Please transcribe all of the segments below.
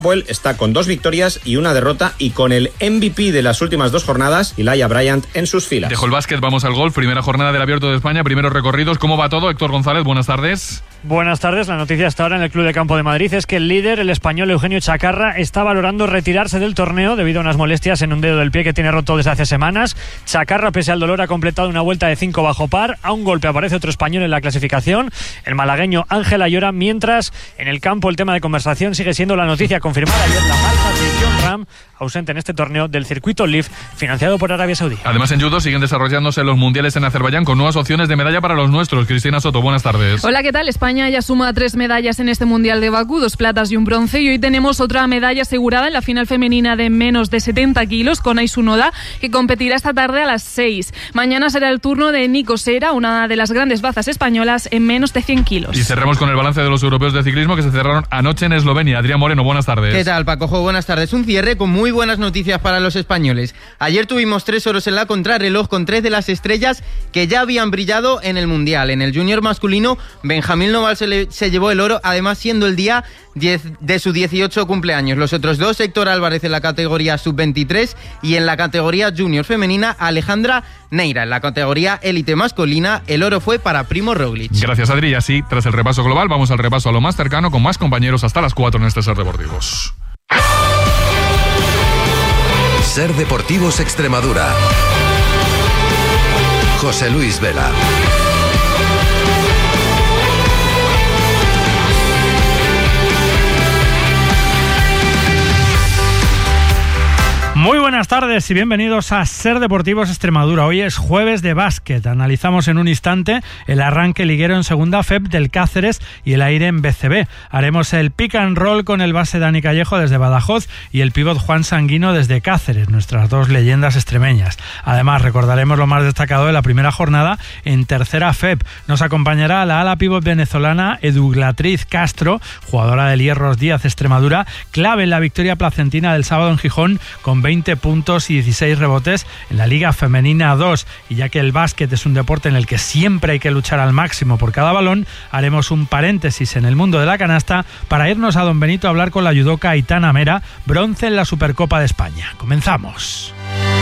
Apoel está con 2 victorias y 1 derrota y con el MVP de las últimas 2 jornadas, Elijah Bryant, en sus filas. Dejo el básquet, vamos al golf. Primera jornada del Abierto de España, primeros recorridos. ¿Cómo va todo? Héctor González, buenas tardes. Buenas tardes. La noticia hasta ahora en el Club de Campo de Madrid es que el líder, el español Eugenio Chacarra, está valorando retirarse del torneo debido a unas molestias en un dedo del pie que tiene roto desde hace semanas. Chacarra, pese al dolor, ha completado una vuelta de 5 bajo par. A un golpe aparece otro español en la clasificación, el malagueño Ángel Ayora, mientras en el campo el tema de conversación sigue siendo la noticia confirmada ayer, la falta de Jon Rahm, ausente en este torneo del circuito LIV, financiado por Arabia Saudí. Además, en judo siguen desarrollándose los mundiales en Azerbaiyán con nuevas opciones de medalla para los nuestros. Cristina Soto, buenas tardes. Hola, ¿qué tal? España ya suma 3 medallas en este Mundial de Bakú, 2 platas y un bronce, y hoy tenemos otra medalla asegurada en la final femenina de menos de 70 kilos con Aisu Noda, que competirá esta tarde a las 6. Mañana será el turno de Nico Sera, una de las grandes bazas españolas en menos de 100 kilos. Y cerremos con el balance de los europeos de ciclismo que se cerraron anoche en Eslovenia. Adrián Moreno, buenas tardes. ¿Qué tal, Pacojo? Buenas tardes. Un cierre con muy buenas noticias para los españoles. Ayer tuvimos 3 oros en la contrarreloj con 3 de las estrellas que ya habían brillado en el Mundial. En el junior masculino, Benjamín Noval se llevó el oro, además siendo el día 10 de su 18 cumpleaños. Los otros 2, Héctor Álvarez en la categoría sub-23 y en la categoría junior femenina, Alejandra Neira. En la categoría élite masculina, el oro fue para Primo Roglic. Gracias, Adri. Y así, tras el repaso global, vamos al repaso a lo más cercano con más compañeros hasta las 4 en este Ser Deportivos. Ser Deportivos Extremadura. José Luis Vela. Muy buenas tardes y bienvenidos a Ser Deportivos Extremadura. Hoy es jueves de básquet. Analizamos en un instante el arranque liguero en segunda FEP del Cáceres y el Aire en BCB. Haremos el pick and roll con el base Dani Callejo desde Badajoz y el pívot Juan Sanguino desde Cáceres, nuestras 2 leyendas extremeñas. Además, recordaremos lo más destacado de la primera jornada en tercera FEP. Nos acompañará la ala pívot venezolana Eduglatriz Castro, jugadora del Hierros Díaz Extremadura, clave en la victoria placentina del sábado en Gijón con 20 puntos y 16 rebotes en la Liga Femenina 2. Y ya que el básquet es un deporte en el que siempre hay que luchar al máximo por cada balón, haremos un paréntesis en el mundo de la canasta para irnos a Don Benito a hablar con la judoka Aitana Mera, bronce en la Supercopa de España. Comenzamos.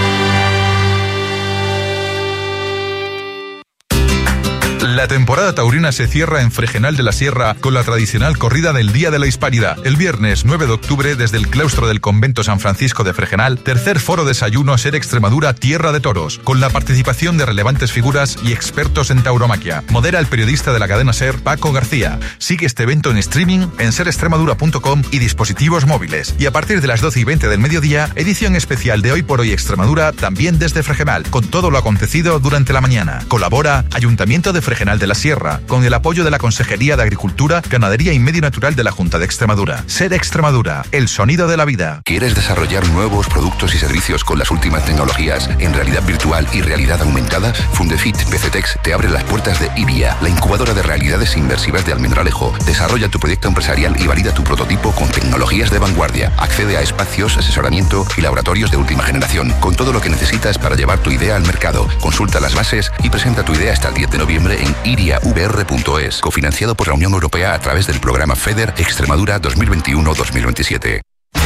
La temporada taurina se cierra en Fregenal de la Sierra con la tradicional corrida del Día de la Hispanidad. El viernes 9 de octubre, desde el claustro del Convento San Francisco de Fregenal, tercer foro desayuno Ser Extremadura Tierra de Toros, con la participación de relevantes figuras y expertos en tauromaquia. Modera el periodista de la cadena Ser, Paco García. Sigue este evento en streaming en serextremadura.com y dispositivos móviles. Y a partir de las 12:20 del mediodía, edición especial de Hoy por Hoy Extremadura, también desde Fregenal, con todo lo acontecido durante la mañana. Colabora Ayuntamiento de Fregenal de la Sierra, con el apoyo de la Consejería de Agricultura, Ganadería y Medio Natural de la Junta de Extremadura. Ser Extremadura, el sonido de la vida. ¿Quieres desarrollar nuevos productos y servicios con las últimas tecnologías en realidad virtual y realidad aumentada? Fundefit PCTEX te abre las puertas de IBIA, la incubadora de realidades inmersivas de Almendralejo. Desarrolla tu proyecto empresarial y valida tu prototipo con tecnologías de vanguardia. Accede a espacios, asesoramiento y laboratorios de última generación, con todo lo que necesitas para llevar tu idea al mercado. Consulta las bases y presenta tu idea hasta el 10 de noviembre en iriavr.es, cofinanciado por la Unión Europea a través del programa FEDER Extremadura 2021-2027.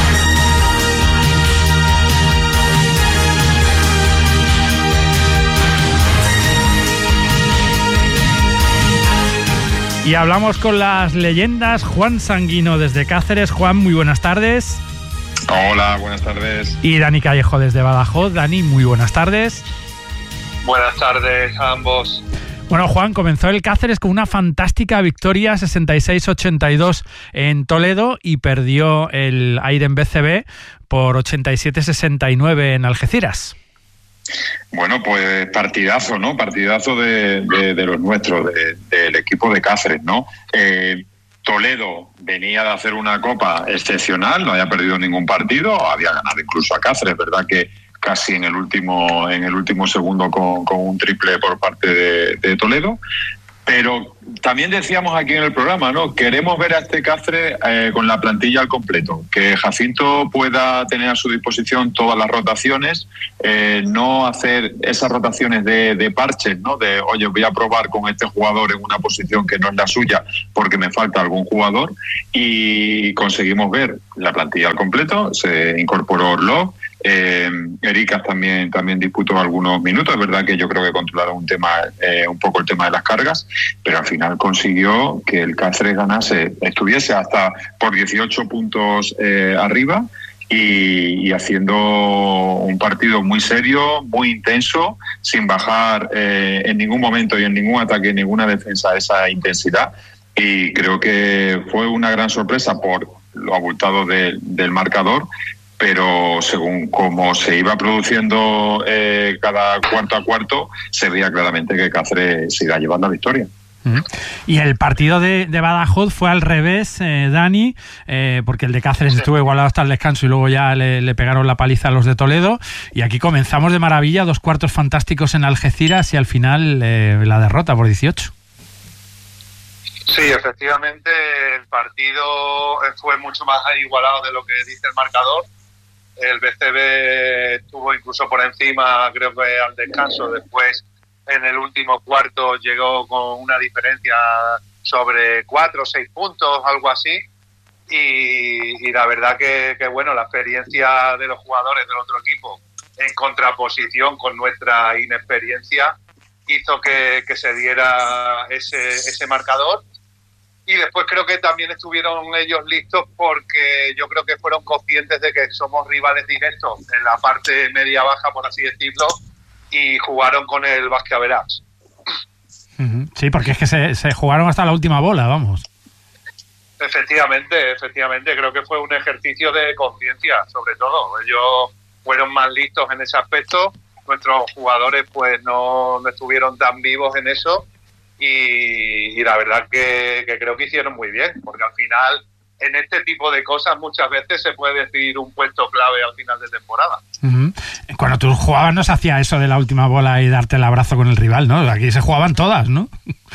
Y hablamos con las leyendas. Juan Sanguino desde Cáceres. Juan, muy buenas tardes. Hola, buenas tardes. Y Dani Callejo desde Badajoz. Dani, muy buenas tardes. Buenas tardes a ambos. Bueno, Juan, comenzó el Cáceres con una fantástica victoria 66-82 en Toledo y perdió el Aire en BCB por 87-69 en Algeciras. Bueno, pues partidazo, ¿no? Partidazo de los nuestros, del equipo de Cáceres, ¿no? Toledo venía de hacer una copa excepcional, no había perdido ningún partido, había ganado incluso a Cáceres, ¿verdad? Que casi en el último segundo con un triple por parte de Toledo. Pero también decíamos aquí en el programa, ¿no? Queremos ver a este Cáceres con la plantilla al completo, que Jacinto pueda tener a su disposición todas las rotaciones, no hacer esas rotaciones de parches, ¿no? De, oye, voy a probar con este jugador en una posición que no es la suya porque me falta algún jugador, y conseguimos ver la plantilla al completo. Se incorporó Orlov. Erika también disputó algunos minutos. Es verdad que yo creo que controlaron un poco el tema de las cargas, pero al final consiguió que el Cáceres estuviese hasta por 18 puntos arriba, y haciendo un partido muy serio, muy intenso, sin bajar en ningún momento y en ningún ataque, en ninguna defensa esa intensidad. Y creo que fue una gran sorpresa por lo abultado del marcador, pero según cómo se iba produciendo cada cuarto a cuarto, se veía claramente que Cáceres se iba llevando la victoria. Y el partido de Badajoz fue al revés, Dani, porque el de Cáceres estuvo igualado hasta el descanso y luego ya le pegaron la paliza a los de Toledo, y aquí comenzamos de maravilla, 2 cuartos fantásticos en Algeciras y al final la derrota por 18. Sí, efectivamente el partido fue mucho más igualado de lo que dice el marcador. El BCB estuvo incluso por encima, creo que al descanso. Después, en el último cuarto, llegó con una diferencia sobre 4 o 6 puntos, algo así. Y la verdad que bueno, la experiencia de los jugadores del otro equipo, en contraposición con nuestra inexperiencia, hizo que se diera ese marcador. Y después creo que también estuvieron ellos listos, porque yo creo que fueron conscientes de que somos rivales directos en la parte media-baja, por así decirlo, y jugaron con el basket average. Sí, porque es que se jugaron hasta la última bola, vamos. Efectivamente, creo que fue un ejercicio de conciencia, sobre todo. Ellos fueron más listos en ese aspecto, nuestros jugadores pues no estuvieron tan vivos en eso. Y la verdad que creo que hicieron muy bien, porque al final en este tipo de cosas muchas veces se puede decidir un puesto clave al final de temporada. Cuando tú jugabas no se hacía eso de la última bola y darte el abrazo con el rival, ¿no? Aquí se jugaban todas, ¿no?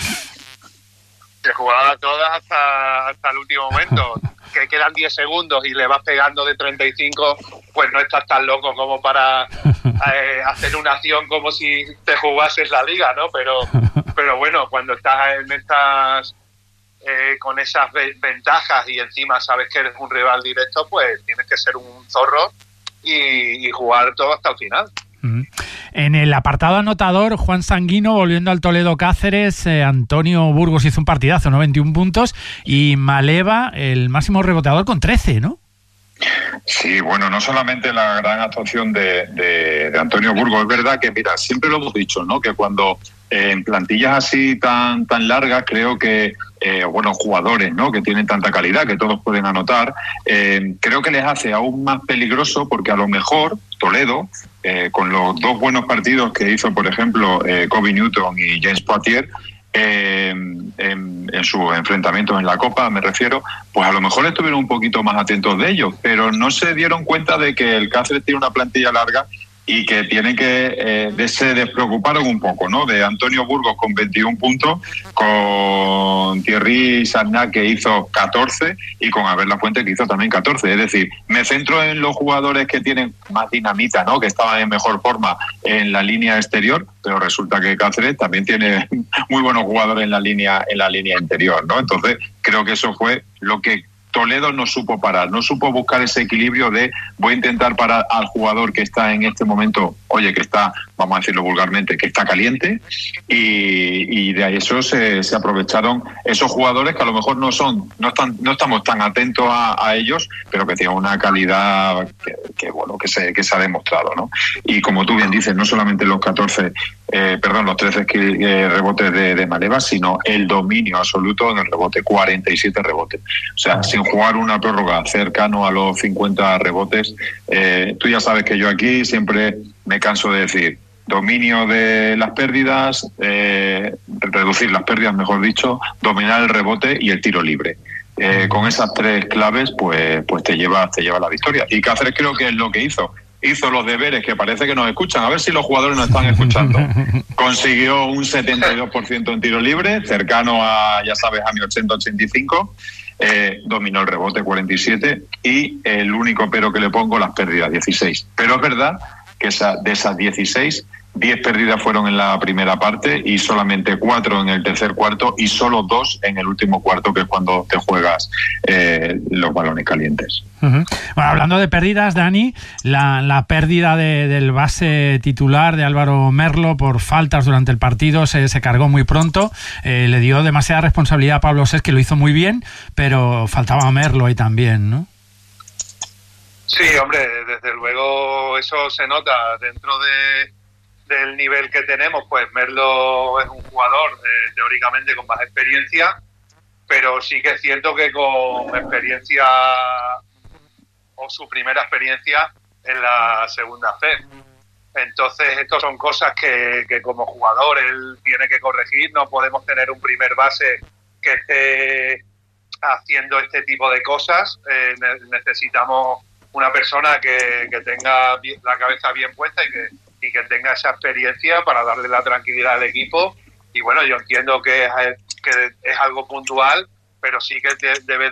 Se jugaban todas hasta el último momento. Que quedan 10 segundos y le vas pegando de 35, pues no estás tan loco como para hacer una acción como si te jugases la liga, ¿no? Pero bueno, cuando estás en estas con esas ventajas y encima sabes que eres un rival directo, pues tienes que ser un zorro y jugar todo hasta el final. En el apartado anotador, Juan Sanguino, volviendo al Toledo Cáceres, Antonio Burgos hizo un partidazo, ¿no? 21 puntos, y Maleva, el máximo reboteador, con 13, ¿no? Sí, bueno, no solamente la gran actuación de Antonio Burgos, es verdad que, mira, siempre lo hemos dicho, ¿no? Que cuando en plantillas así tan largas, creo que jugadores, ¿no? Que tienen tanta calidad, que todos pueden anotar, creo que les hace aún más peligroso, porque a lo mejor Toledo, con los 2 buenos partidos que hizo, por ejemplo, Kobe Newton y James Poitier, en sus enfrentamientos en la Copa, me refiero, pues a lo mejor estuvieron un poquito más atentos de ellos, pero no se dieron cuenta de que el Cáceres tiene una plantilla larga y que tienen que se despreocuparon un poco, ¿no? De Antonio Burgos con 21 puntos, con Thierry Sagnac, que hizo 14, y con Abel Lafuente, que hizo también 14. Es decir, me centro en los jugadores que tienen más dinamita, ¿no? Que estaban en mejor forma en la línea exterior, pero resulta que Cáceres también tiene muy buenos jugadores en la línea interior, ¿no? Entonces, creo que eso fue lo que Toledo no supo parar, no supo buscar ese equilibrio de voy a intentar parar al jugador que está en este momento, oye, que está, vamos a decirlo vulgarmente, que está caliente, y de ahí eso se aprovecharon esos jugadores que a lo mejor no estamos tan atentos a ellos, pero que tienen una calidad que se ha demostrado, ¿no? Y como tú bien dices, no solamente los 13 rebotes de Maleva, sino el dominio absoluto en el rebote, 47 rebotes. O sea, sin jugar una prórroga cercano a los 50 rebotes. Tú ya sabes que yo aquí siempre me canso de decir dominio de las pérdidas, reducir las pérdidas, mejor dicho, dominar el rebote y el tiro libre. Con esas 3 claves, pues te lleva la victoria. Y Cáceres creo que es lo que hizo. hizo los deberes, que parece que nos escuchan, a ver si los jugadores nos están escuchando. Consiguió un 72% en tiro libre, cercano a, ya sabes, a mi 80-85. Dominó el rebote 47 y el único pero que le pongo, las pérdidas 16. Pero es verdad que de esas 16, 10 pérdidas fueron en la primera parte y solamente 4 en el tercer cuarto y solo 2 en el último cuarto, que es cuando te juegas los balones calientes. Bueno, hablando de pérdidas, Dani, la pérdida del base titular de Álvaro Merlo por faltas durante el partido se cargó muy pronto, le dio demasiada responsabilidad a Pablo Sés, que lo hizo muy bien, pero faltaba Merlo ahí también, ¿no? Sí, hombre, desde luego eso se nota dentro del nivel que tenemos. Pues Merlo es un jugador teóricamente con más experiencia, pero sí que es cierto que con experiencia o su primera experiencia en la segunda FEP. Entonces, estas son cosas que como jugador él tiene que corregir. No podemos tener un primer base que esté haciendo este tipo de cosas. Necesitamos una persona que tenga la cabeza bien puesta y que tenga esa experiencia para darle la tranquilidad al equipo. Y bueno, yo entiendo que es algo puntual, pero sí que debe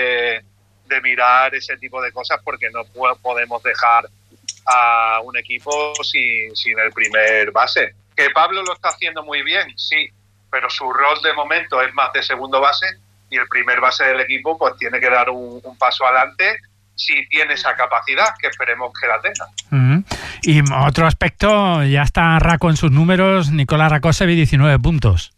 de mirar ese tipo de cosas, porque no podemos dejar a un equipo sin el primer base. Que Pablo lo está haciendo muy bien, sí, pero su rol de momento es más de segundo base y el primer base del equipo pues tiene que dar un paso adelante si tiene esa capacidad, que esperemos que la tenga. Y otro aspecto, ya está Racco en sus números, Nicolás Rakocevic, 19 puntos.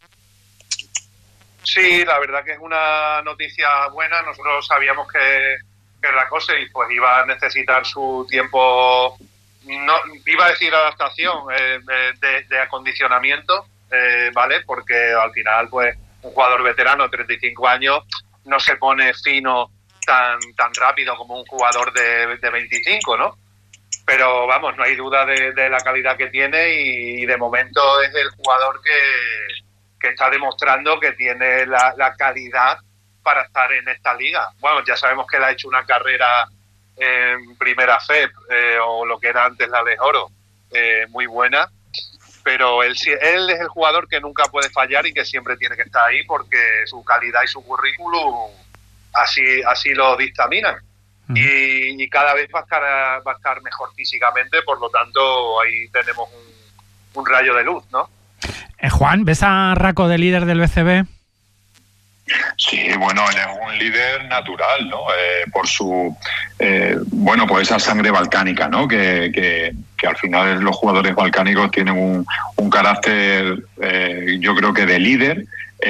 Sí, la verdad que es una noticia buena. Nosotros sabíamos que Rakocevic pues iba a necesitar su tiempo, no iba a decir adaptación, de acondicionamiento, ¿vale? Porque al final pues un jugador veterano de 35 años no se pone fino tan rápido como un jugador de 25, ¿no? Pero vamos, no hay duda de la calidad que tiene y de momento es el jugador que está demostrando que tiene la calidad para estar en esta liga. Bueno, ya sabemos que él ha hecho una carrera en primera FEP, o lo que era antes la Les Oro, muy buena, pero él es el jugador que nunca puede fallar y que siempre tiene que estar ahí, porque su calidad y su currículum así lo dictaminan. Y cada vez va a estar mejor físicamente, por lo tanto ahí tenemos un rayo de luz, ¿no? Juan, ¿ves a Racco de líder del BCB? Sí, bueno, él es un líder natural, ¿no? Por su, pues esa sangre balcánica, ¿no? Que al final los jugadores balcánicos tienen un carácter, yo creo que de líder.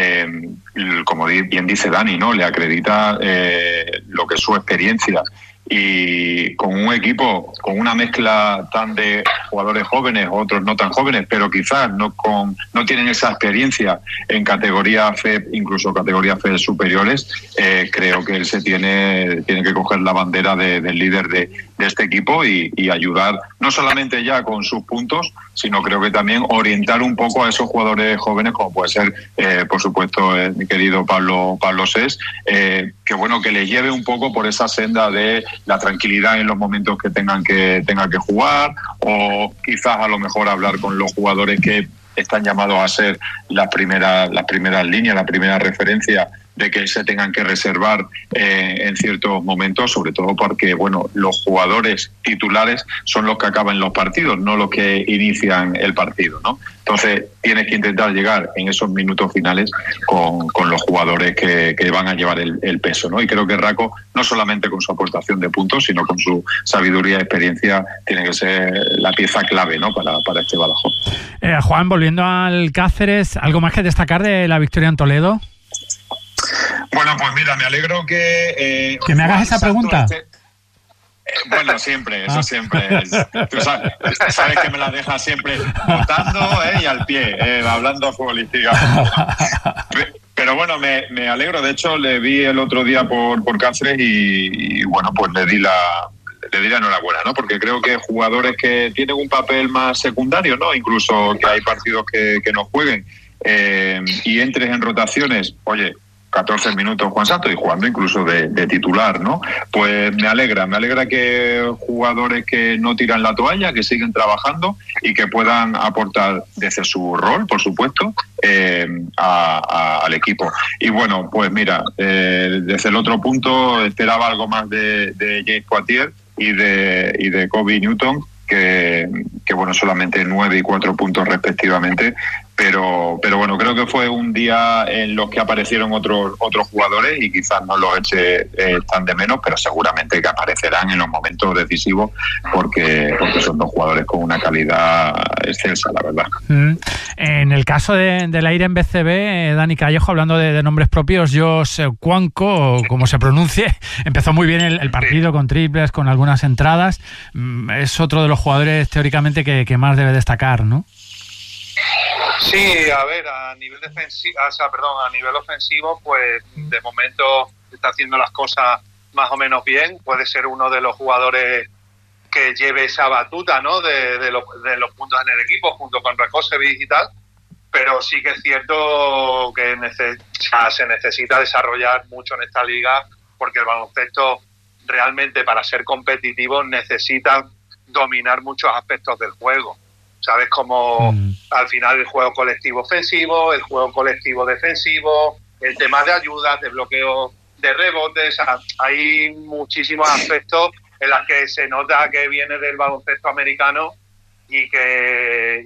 Como bien dice Dani, ¿no? Le acredita lo que es su experiencia, y con un equipo con una mezcla tan de jugadores jóvenes, otros no tan jóvenes, pero quizás no tienen esa experiencia en categoría FEP, incluso categorías FEP superiores. Creo que él tiene que coger la bandera del líder de este equipo y ayudar no solamente ya con sus puntos, sino creo que también orientar un poco a esos jugadores jóvenes, como puede ser, por supuesto, mi querido Pablo Sés, que les lleve un poco por esa senda de la tranquilidad en los momentos que tenga que jugar, o quizás a lo mejor hablar con los jugadores que están llamados a ser las primeras líneas, la primera referencia, de que se tengan que reservar en ciertos momentos, sobre todo porque los jugadores titulares son los que acaban los partidos, no los que inician el partido, ¿no? Entonces tienes que intentar llegar en esos minutos finales con los jugadores que van a llevar el peso, ¿no? Y creo que Racco, no solamente con su aportación de puntos, sino con su sabiduría y experiencia, tiene que ser la pieza clave, ¿no? para este Badajoz. Juan, volviendo al Cáceres, ¿algo más que destacar de la victoria en Toledo? Bueno, pues mira, me alegro que me hagas esa pregunta. Bueno, siempre, eso siempre. Tú sabes que me la dejas siempre votando y al pie, hablando futbolísticamente. Pero bueno, me alegro. De hecho, le vi el otro día por Cáceres y pues le di la enhorabuena, ¿no? Porque creo que jugadores que tienen un papel más secundario, ¿no? Incluso que hay partidos que no jueguen y entres en rotaciones, oye, 14 minutos Juan Santos y jugando incluso de titular, ¿no? Pues me alegra que jugadores que no tiran la toalla, que siguen trabajando y que puedan aportar desde su rol, por supuesto, al equipo. Y bueno, pues mira, desde el otro punto esperaba algo más de James Poitier y de Kobe Newton, que bueno, solamente 9 y 4 puntos respectivamente, pero bueno, creo que fue un día en los que aparecieron otros jugadores y quizás no los eche tan de menos, pero seguramente que aparecerán en los momentos decisivos porque son dos jugadores con una calidad excelsa, la verdad. En el caso del Aire en BCB, Dani Callejo, hablando de nombres propios, Jos Cuanco, o como se pronuncie, empezó muy bien el partido con triples, con algunas entradas. Es otro de los jugadores teóricamente que más debe destacar, ¿no? Sí, a ver, a nivel ofensivo, pues de momento está haciendo las cosas más o menos bien. Puede ser uno de los jugadores que lleve esa batuta, ¿no? de los puntos en el equipo, junto con Rakocevic y tal. Pero sí que es cierto que se necesita desarrollar mucho en esta liga, porque el baloncesto realmente, para ser competitivo, necesita dominar muchos aspectos del juego. ¿Sabes? Como al final el juego colectivo ofensivo, el juego colectivo defensivo, el tema de ayudas, de bloqueo de rebotes. Hay muchísimos aspectos en los que se nota que viene del baloncesto americano y que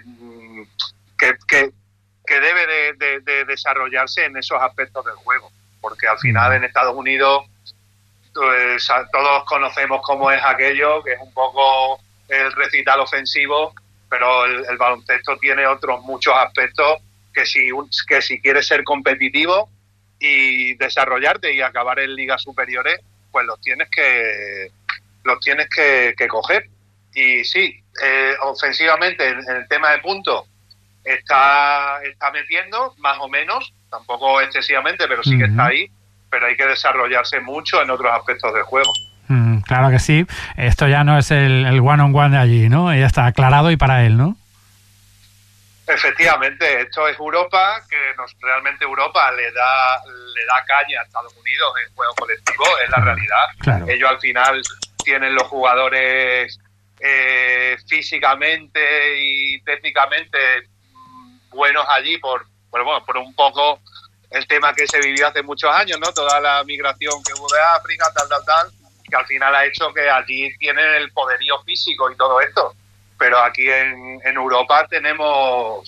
debe de desarrollarse en esos aspectos del juego. Porque al final en Estados Unidos pues, todos conocemos cómo es aquello, que es un poco el recital ofensivo, pero el baloncesto tiene otros muchos aspectos que si quieres ser competitivo y desarrollarte y acabar en ligas superiores, pues los tienes que coger. Y sí, ofensivamente en el tema de puntos está metiendo más o menos, tampoco excesivamente, pero sí que está ahí, pero hay que desarrollarse mucho en otros aspectos del juego. Claro que sí. Esto ya no es el one-on-one de allí, ¿no? Ya está aclarado y para él, ¿no? Efectivamente, esto es Europa, que realmente Europa le da caña a Estados Unidos en juego colectivo, es la realidad. Claro. Ellos al final tienen los jugadores físicamente y técnicamente buenos allí por un poco el tema que se vivió hace muchos años, ¿no? Toda la migración que hubo de África, tal, que al final ha hecho que allí tienen el poderío físico y todo esto. Pero aquí en Europa tenemos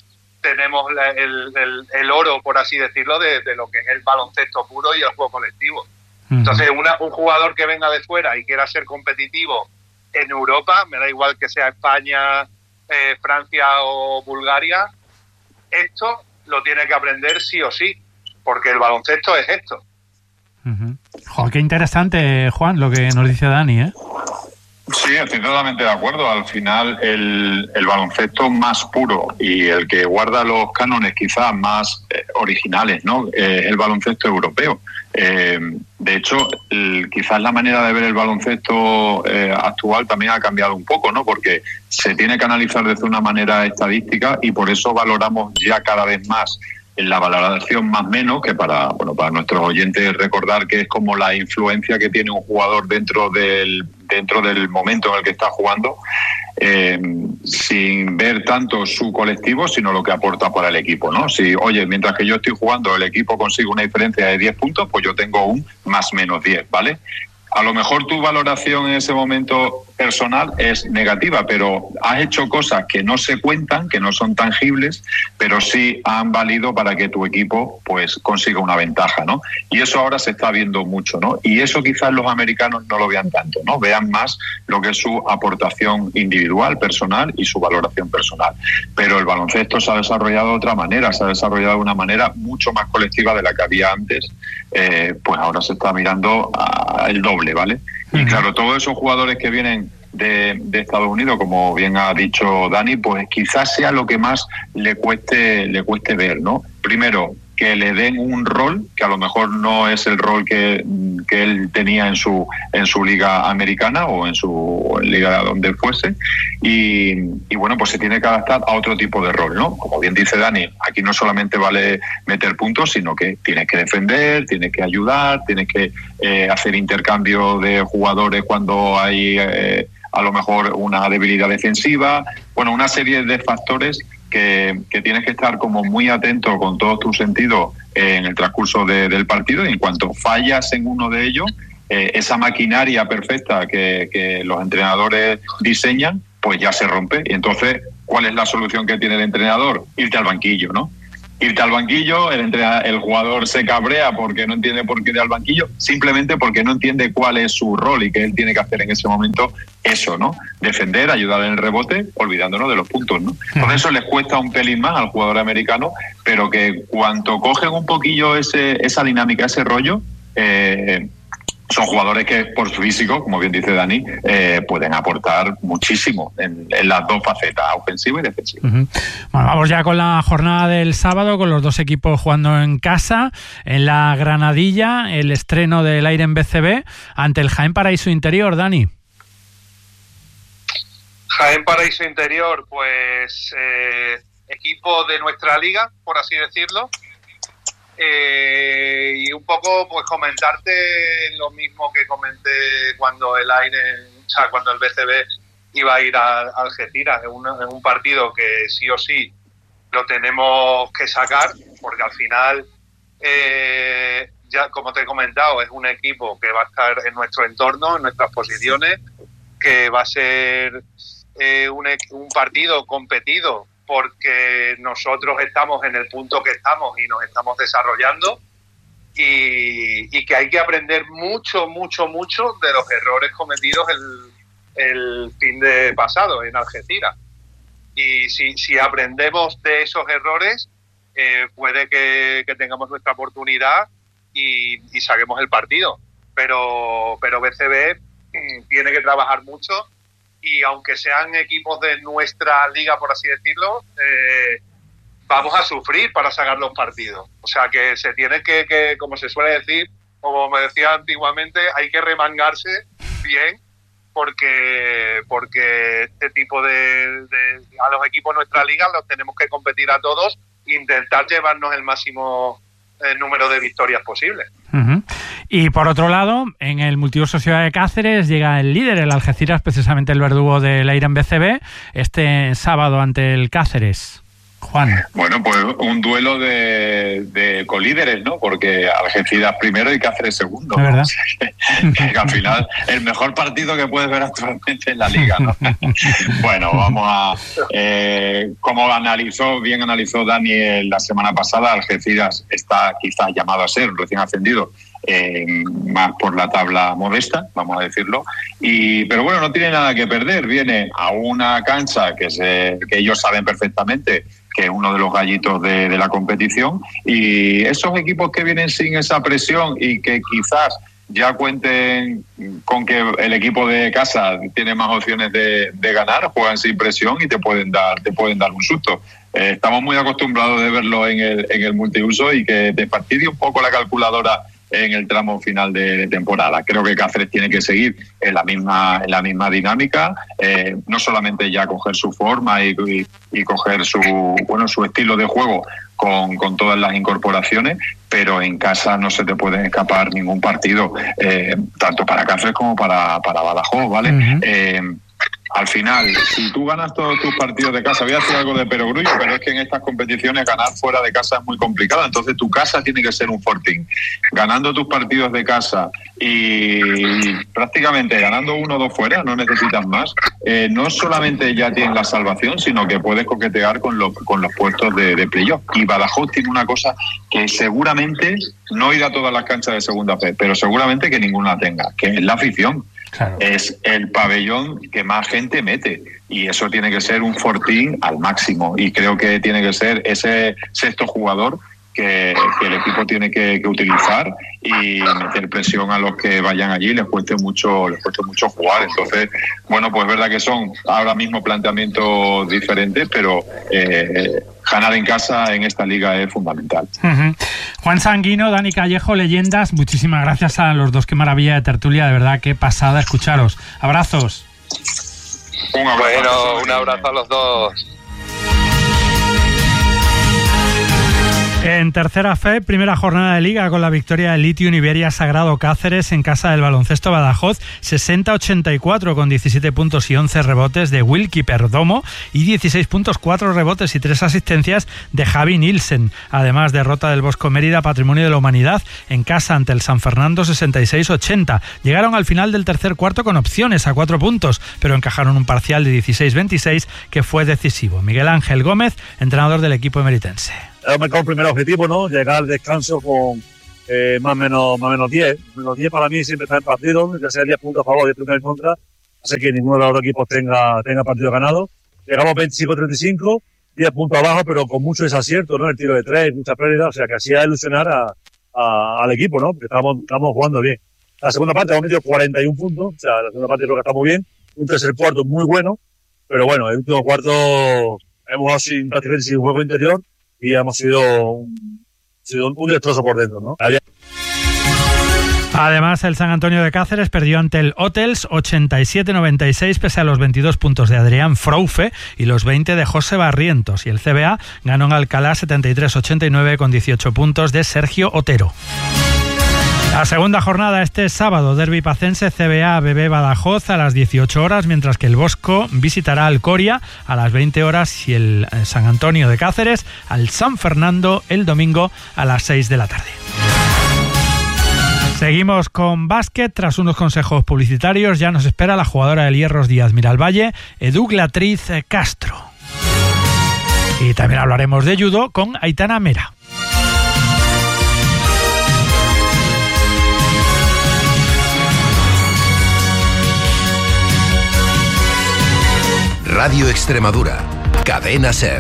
el oro, por así decirlo, de lo que es el baloncesto puro y el juego colectivo. Entonces, un jugador que venga de fuera y quiera ser competitivo en Europa, me da igual que sea España, Francia o Bulgaria, esto lo tiene que aprender sí o sí, porque el baloncesto es esto. Jo, qué interesante, Juan, lo que nos dice Dani, ¿eh? Sí, estoy totalmente de acuerdo. Al final el baloncesto más puro y el que guarda los cánones quizás más originales, ¿no? El baloncesto europeo. De hecho, quizás la manera de ver el baloncesto actual también ha cambiado un poco, ¿no? Porque se tiene que analizar desde una manera estadística y por eso valoramos ya cada vez más en la valoración más menos, que para nuestros oyentes recordar que es como la influencia que tiene un jugador dentro del momento en el que está jugando, sin ver tanto su colectivo, sino lo que aporta para el equipo, ¿no? Si, oye, mientras que yo estoy jugando, el equipo consigue una diferencia de 10 puntos, pues yo tengo un más menos 10, ¿vale? A lo mejor tu valoración en ese momento personal es negativa, pero has hecho cosas que no se cuentan, que no son tangibles, pero sí han valido para que tu equipo pues consiga una ventaja, ¿no? Y eso ahora se está viendo mucho, ¿no? Y eso quizás los americanos no lo vean tanto, ¿no? Vean más lo que es su aportación individual, personal y su valoración personal. Pero el baloncesto se ha desarrollado de otra manera, se ha desarrollado de una manera mucho más colectiva de la que había antes, pues ahora se está mirando el doble, ¿vale? Y claro, todos esos jugadores que vienen de Estados Unidos, como bien ha dicho Dani, pues quizás sea lo que más le cueste ver, ¿no? Primero, que le den un rol que a lo mejor no es el rol que él tenía en su liga americana o en su liga donde fuese, y bueno, pues se tiene que adaptar a otro tipo de rol, ¿no? Como bien dice Dani, aquí no solamente vale meter puntos, sino que tienes que defender, tienes que ayudar, tienes que hacer intercambio de jugadores cuando hay a lo mejor una debilidad defensiva, bueno, una serie de factores que tienes que estar como muy atento con todos tus sentidos en el transcurso del partido, y en cuanto fallas en uno de ellos, esa maquinaria perfecta que los entrenadores diseñan, pues ya se rompe. Y entonces, ¿cuál es la solución que tiene el entrenador? Irte al banquillo, ¿no? Irte al banquillo, el jugador se cabrea porque no entiende por qué ir al banquillo, simplemente porque no entiende cuál es su rol y que él tiene que hacer en ese momento eso, ¿no? Defender, ayudar en el rebote, olvidándonos de los puntos, ¿no? Por eso les cuesta un pelín más al jugador americano, pero que cuando cogen un poquillo esa dinámica, ese rollo, son jugadores que por su físico, como bien dice Dani, pueden aportar muchísimo en las dos facetas, ofensiva y defensiva. Bueno, vamos ya con la jornada del sábado, con los dos equipos jugando en casa. En la Granadilla, el estreno del Aire en BCB ante el Jaén Paraíso Interior, Dani. Jaén Paraíso Interior, pues equipo de nuestra liga, por así decirlo. Y un poco pues comentarte lo mismo que comenté cuando el BCB iba a ir a Algeciras, en un partido que sí o sí lo tenemos que sacar, porque al final ya como te he comentado, es un equipo que va a estar en nuestro entorno, en nuestras posiciones, que va a ser un partido competido, porque nosotros estamos en el punto que estamos y nos estamos desarrollando, y que hay que aprender mucho de los errores cometidos el fin de pasado en Algeciras. Y si aprendemos de esos errores, puede que tengamos nuestra oportunidad y saquemos el partido. Pero BCB tiene que trabajar mucho, y aunque sean equipos de nuestra liga, por así decirlo, vamos a sufrir para sacar los partidos. O sea que se tiene que, como se suele decir, como me decía antiguamente, hay que remangarse bien, porque este tipo a los equipos de nuestra liga los tenemos que competir a todos, intentar llevarnos el máximo número de victorias posible. Y por otro lado, en el multiuso Ciudad de Cáceres llega el líder, el Algeciras, precisamente el verdugo del Aire en BCB, este sábado ante el Cáceres. Juan. Bueno, pues un duelo de colíderes, ¿no? Porque Algeciras primero y Cáceres segundo, ¿no? O sea, que al final el mejor partido que puedes ver actualmente en la liga, ¿no? Bueno, vamos a... como bien analizó Dani la semana pasada, Algeciras está quizás llamado a ser recién ascendido, más por la tabla modesta, vamos a decirlo, pero bueno, no tiene nada que perder. Viene a una cancha que ellos saben perfectamente que es uno de los gallitos de la competición, y esos equipos que vienen sin esa presión y que quizás ya cuenten con que el equipo de casa tiene más opciones de ganar, juegan sin presión y te pueden dar un susto. Estamos muy acostumbrados de verlo en el multiuso, y que te fastidie un poco la calculadora en el tramo final de temporada. Creo que Cáceres tiene que seguir en la misma dinámica, no solamente ya coger su forma y coger su estilo de juego con todas las incorporaciones, pero en casa no se te puede escapar ningún partido, tanto para Cáceres como para Badajoz, ¿vale? Uh-huh. Al final, si tú ganas todos tus partidos de casa, voy a decir algo de perogrullo, pero es que en estas competiciones ganar fuera de casa es muy complicado. Entonces tu casa tiene que ser un fortín. Ganando tus partidos de casa y prácticamente ganando 1 o 2 fuera, no necesitas más. No solamente ya tienes la salvación, sino que puedes coquetear con los puestos de playoff. Y Badajoz tiene una cosa que seguramente no irá a todas las canchas de segunda fe, pero seguramente que ninguna tenga, que es la afición. Claro. Es el pabellón que más gente mete, y eso tiene que ser un fortín al máximo, y creo que tiene que ser ese sexto jugador que el equipo tiene que utilizar y meter presión a los que vayan allí, les cueste mucho jugar. Entonces, bueno, pues es verdad que son ahora mismo planteamientos diferentes, pero ganar en casa en esta liga es fundamental. Juan Sanguino, Dani Callejo, leyendas, muchísimas gracias a los dos, qué maravilla de tertulia, de verdad, qué pasada escucharos. Abrazos. Un abrazo a los dos. En tercera fe, primera jornada de Liga con la victoria del Litium Iberia Sagrado Cáceres en casa del Baloncesto Badajoz, 60-84 con 17 puntos y 11 rebotes de Wilkie Perdomo y 16 puntos, 4 rebotes y 3 asistencias de Javi Nielsen. Además, derrota del Bosco Mérida, Patrimonio de la Humanidad, en casa ante el San Fernando, 66-80. Llegaron al final del tercer cuarto con opciones a 4 puntos, pero encajaron un parcial de 16-26 que fue decisivo. Miguel Ángel Gómez, entrenador del equipo emeritense. Hemos marcado un primer objetivo, ¿no? Llegar al descanso con más o menos 10. Menos 10 para mí siempre está en partido, ya sea 10 puntos a favor, 10 puntos en contra. Así que ninguno de los dos equipos tenga partido ganado. Llegamos 25-35, 10 puntos abajo, pero con mucho desacierto, ¿no? El tiro de 3, mucha pérdida, o sea que hacía ilusionar al equipo, ¿no? Porque estamos jugando bien. La segunda parte hemos metido 41 puntos, o sea, la segunda parte creo que estamos bien. Un tercer cuarto muy bueno, pero bueno, el último cuarto hemos jugado prácticamente sin juego interior. Y hemos sido un destrozo por dentro, ¿no? Además, el San Antonio de Cáceres perdió ante el Hotels 87-96 pese a los 22 puntos de Adrián Froufe y los 20 de José Barrientos. Y el CBA ganó en Alcalá 73-89 con 18 puntos de Sergio Otero. La segunda jornada este sábado, derbi pacense, CBA BB Badajoz a las 18 horas, mientras que el Bosco visitará al Coria a las 20 horas y el San Antonio de Cáceres al San Fernando el domingo a las 6 de la tarde. Seguimos con básquet. Tras unos consejos publicitarios ya nos espera la jugadora del Hierros Díaz Miralvalle, Eduglatriz Castro. Y también hablaremos de judo con Aitana Mera. Radio Extremadura, Cadena SER.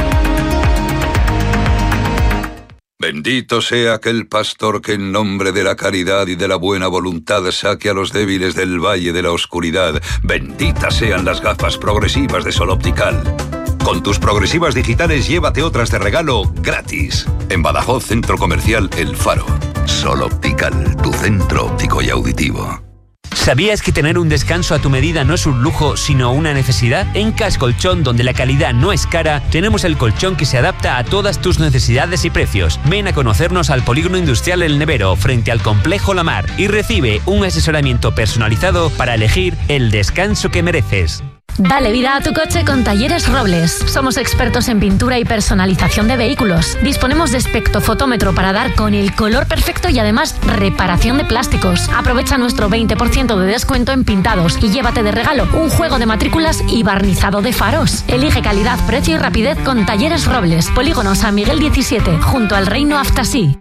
Bendito sea aquel pastor que en nombre de la caridad y de la buena voluntad saque a los débiles del valle de la oscuridad. Benditas sean las gafas progresivas de Sol Optical. Con tus progresivas digitales llévate otras de regalo gratis. En Badajoz, Centro Comercial El Faro. Sol Optical, tu centro óptico y auditivo. ¿Sabías que tener un descanso a tu medida no es un lujo, sino una necesidad? En Cas Colchón, donde la calidad no es cara, tenemos el colchón que se adapta a todas tus necesidades y precios. Ven a conocernos al Polígono Industrial El Nevero, frente al Complejo La Mar, y recibe un asesoramiento personalizado para elegir el descanso que mereces. Dale vida a tu coche con Talleres Robles. Somos expertos en pintura y personalización de vehículos. Disponemos de espectrofotómetro para dar con el color perfecto y además reparación de plásticos. Aprovecha nuestro 20% de descuento en pintados y llévate de regalo un juego de matrículas y barnizado de faros. Elige calidad, precio y rapidez con Talleres Robles. Polígono San Miguel 17, junto al Reino Aftasí.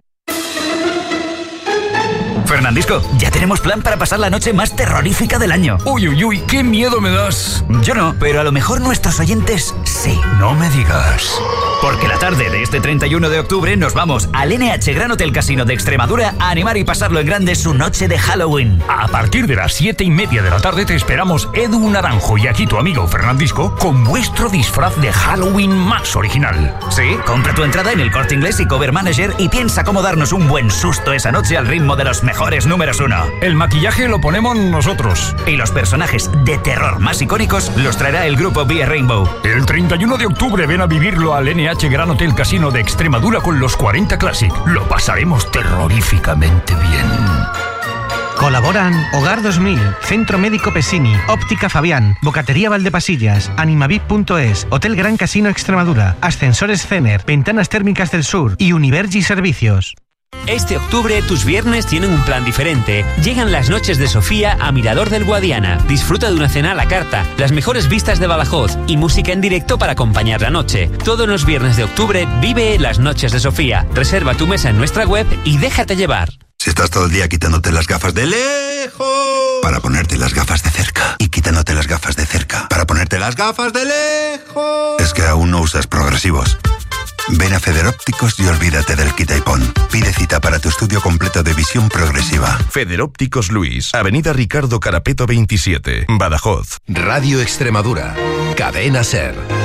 Fernandisco, ya tenemos plan para pasar la noche más terrorífica del año. Uy, uy, uy, qué miedo me das. Yo no, pero a lo mejor nuestros oyentes sí. No me digas. Porque la tarde de este 31 de octubre nos vamos al NH Gran Hotel Casino de Extremadura a animar y pasarlo en grande su noche de Halloween. A partir de las 7:30 de la tarde te esperamos Edu Naranjo y aquí tu amigo Fernandisco con vuestro disfraz de Halloween más original. Sí, compra tu entrada en el Corte Inglés y Cover Manager y piensa cómo darnos un buen susto esa noche al ritmo de los mejores números 1. El maquillaje lo ponemos nosotros. Y los personajes de terror más icónicos los traerá el grupo Via Rainbow. El 31 de octubre ven a vivirlo al NH Gran Hotel Casino de Extremadura con los 40 Classic. Lo pasaremos terroríficamente bien. Colaboran Hogar 2000, Centro Médico Pesini, Óptica Fabián, Bocatería Valdepasillas, Animavip.es, Hotel Gran Casino Extremadura, Ascensores Cener, Ventanas Térmicas del Sur y Univergi Servicios. Este octubre tus viernes tienen un plan diferente. Llegan las noches de Sofía a Mirador del Guadiana. Disfruta de una cena a la carta, las mejores vistas de Badajoz y música en directo para acompañar la noche. Todos los viernes de octubre vive las noches de Sofía. Reserva tu mesa en nuestra web y déjate llevar. Si estás todo el día quitándote las gafas de lejos para ponerte las gafas de cerca y quitándote las gafas de cerca para ponerte las gafas de lejos, es que aún no usas progresivos. Ven a Federópticos y olvídate del quita y pon. Pide cita para tu estudio completo de visión progresiva. Federópticos Luis, Avenida Ricardo Carapeto 27, Badajoz. Radio Extremadura, Cadena SER.